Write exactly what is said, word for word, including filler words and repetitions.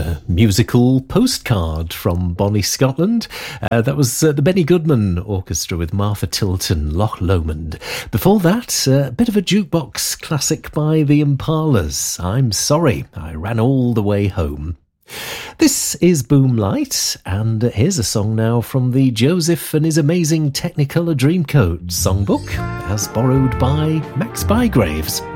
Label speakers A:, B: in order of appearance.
A: a musical postcard from Bonnie, Scotland. Uh, that was uh, the Benny Goodman Orchestra with Martha Tilton, Loch Lomond. Before that, uh, a bit of a jukebox classic by the Impalas. I'm Sorry, I Ran All the Way Home. This is Boomlight, and here's a song now from the Joseph and His Amazing Technicolor Dreamcoat songbook, as borrowed by Max Bygraves.